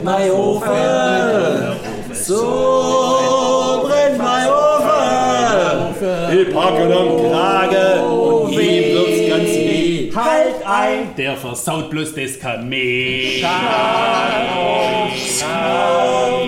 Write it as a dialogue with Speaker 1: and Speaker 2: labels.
Speaker 1: Mein Ofen, so brennt mein Ofen.
Speaker 2: Ich packe ihn am Kragen und ihm wird's ganz weh.
Speaker 1: Halt ein,
Speaker 3: Der versaut bloß das Kamel.
Speaker 1: Schaum,